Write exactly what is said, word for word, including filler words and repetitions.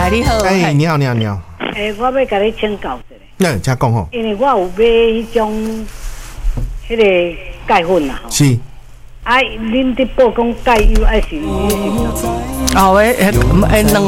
哎，你好。 哎，你好，你好，你好。 哎，我要甲你请教一下。 那请讲吼。 因为我有买迄种迄个钙粉啦。 是。 啊，恁伫报讲钙油还是你是？ 哦，诶诶诶，两